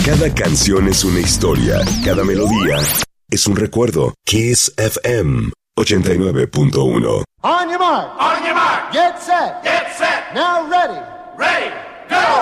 Cada canción es una historia, cada melodía es un recuerdo. Kiss FM 89.1. On your mark. On your mark. Get set. Get set. Now ready. Ready. Go.